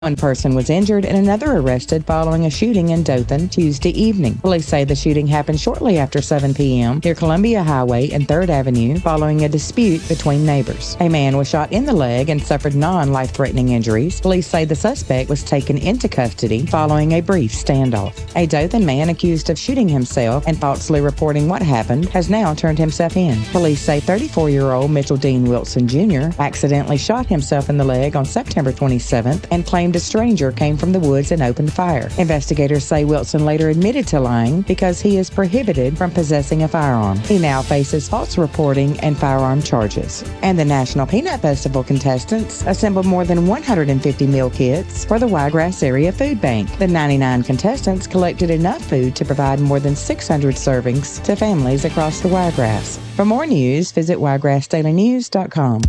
One person was injured and another arrested following a shooting in Dothan Tuesday evening. Police say the shooting happened shortly after 7 p.m. near Columbia Highway and 3rd Avenue following a dispute between neighbors. A man was shot in the leg and suffered non-life-threatening injuries. Police say the suspect was taken into custody following a brief standoff. A Dothan man accused of shooting himself and falsely reporting what happened has now turned himself in. Police say 34-year-old Mitchell Dean Wilson Jr. accidentally shot himself in the leg on September 27th and claimed a stranger came from the woods and opened fire. Investigators say Wilson later admitted to lying because he is prohibited from possessing a firearm. He now faces false reporting and firearm charges. And the National Peanut Festival contestants assembled more than 150 meal kits for the Wiregrass Area Food Bank. The 99 contestants collected enough food to provide more than 600 servings to families across the Wiregrass. For more news, visit wiregrassdailynews.com.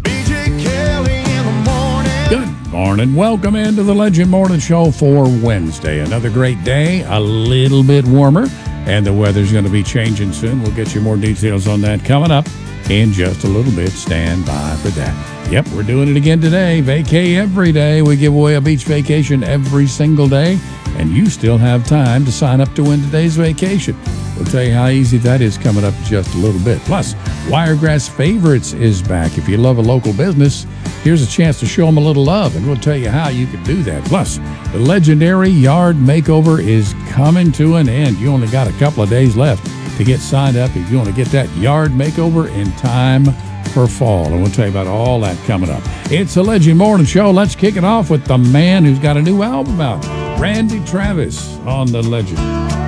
Good morning. Welcome into the Legend Morning Show for Wednesday. Another great day, a little bit warmer, and the weather's going to be changing soon. We'll get you more details on that coming up in just a little bit. Stand by for that. Yep, we're doing it again today. Vacay every day. We give away a beach vacation every single day, and you still have time to sign up to win today's vacation. We'll tell you how easy that is coming up in just a little bit. Plus, Wiregrass Favorites is back. If you love a local business, here's a chance to show them a little love, and we'll tell you how you can do that. Plus, the legendary Yard Makeover is coming to an end. You only got a couple of days left to get signed up if you want to get that Yard Makeover in time for fall. And we'll tell you about all that coming up. It's a Legend Morning Show. Let's kick it off with the man who's got a new album out, Randy Travis on the Legend.